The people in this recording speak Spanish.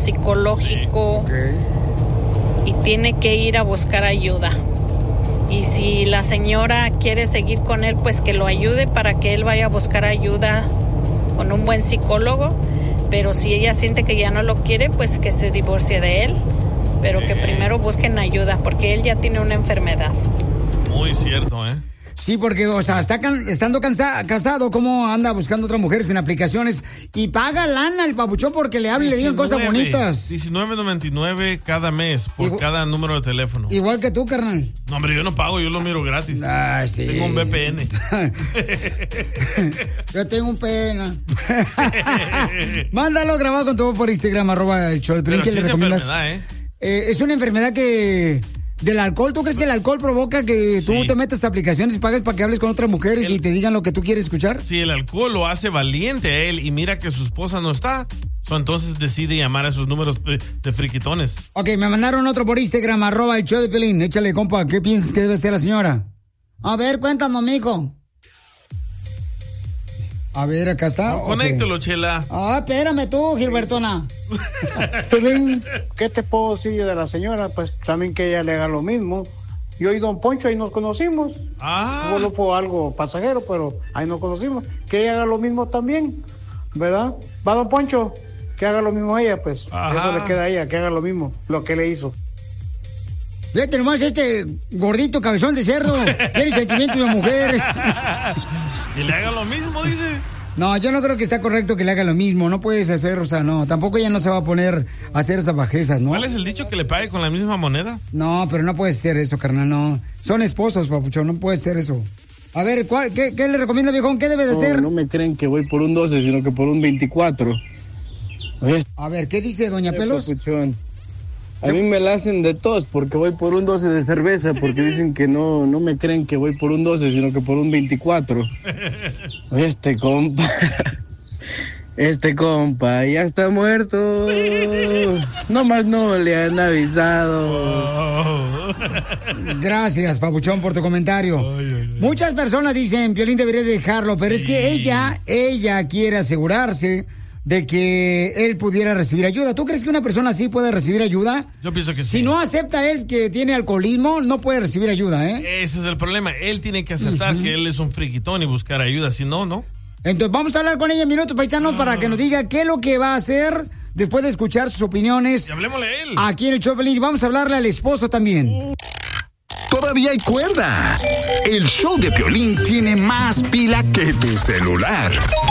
psicológico, y tiene que ir a buscar ayuda. Y si la señora quiere seguir con él, pues que lo ayude para que él vaya a buscar ayuda con un buen psicólogo. Pero si ella siente que ya no lo quiere, pues que se divorcie de él. Pero que primero busquen ayuda, porque él ya tiene una enfermedad. Muy cierto, ¿eh? Sí, porque, o sea, estando casado, ¿cómo anda buscando otras mujeres en aplicaciones? Y paga lana el papuchón porque le hablen y le digan cosas bonitas. $19.99 cada mes por cada número de teléfono. Igual que tú, carnal. No, hombre, yo no pago, yo lo miro gratis. Ah, sí. Tengo un VPN. Yo tengo un pena. Mándalo grabado con tu voz por Instagram, @el show de Pelín. ¿Qué le recomiendas? Es una enfermedad que... ¿Del alcohol? ¿Tú crees que el alcohol provoca que tú te metas a aplicaciones y pagues para que hables con otras mujeres y te digan lo que tú quieres escuchar? Sí, el alcohol lo hace valiente a él y mira que su esposa no está. Entonces decide llamar a esos números de friquitones. Ok, me mandaron otro por Instagram, @el show de Pelín. Échale, compa, ¿qué piensas que debe ser la señora? A ver, cuéntanos, mijo. A ver, acá está. Conéctalo, Chela. Espérame tú, Gilbertona. ¿Qué te puedo decir de la señora? Pues también que ella le haga lo mismo. Yo y don Poncho ahí nos conocimos. Solo fue algo pasajero, pero ahí nos conocimos. Que ella haga lo mismo también, ¿verdad? Va don Poncho, que haga lo mismo a ella, pues. Eso le queda a ella, que haga lo mismo, lo que le hizo. Fíjate nomás, este gordito cabezón de cerdo tiene sentimientos de mujer. Y le haga lo mismo, dice. No, yo no creo que está correcto que le haga lo mismo. No puedes hacer, o sea, no. Tampoco ella no se va a poner a hacer esas bajezas, ¿no? ¿Cuál es el dicho, que le pague con la misma moneda? No, pero no puedes hacer eso, carnal, no. Son esposos, papuchón, no puedes hacer eso. A ver, ¿qué le recomienda, viejón? ¿Qué debe de hacer? No me creen que voy por un 12, sino que por un 24. A ver, ¿qué dice doña Pelos? Papuchón. A mí me la hacen de tos porque voy por un 12 de cerveza, porque dicen que no me creen que voy por un 12, sino que por un 24. Este compa ya está muerto. Nomás no le han avisado. Gracias, papuchón, por tu comentario. Muchas personas dicen, Piolín debería dejarlo, pero es que ella quiere asegurarse de que él pudiera recibir ayuda. ¿Tú crees que una persona así puede recibir ayuda? Yo pienso que sí. Si no acepta él que tiene alcoholismo, no puede recibir ayuda, ¿eh? Ese es el problema. Él tiene que aceptar que él es un friquitón y buscar ayuda. Si no, no. Entonces vamos a hablar con ella en minutos, paisanos, para que nos diga qué es lo que va a hacer después de escuchar sus opiniones. Y hablemosle a él. Aquí en el show Pelín. Vamos a hablarle al esposo también. Todavía hay cuerda. El show de Piolín tiene más pila que tu celular.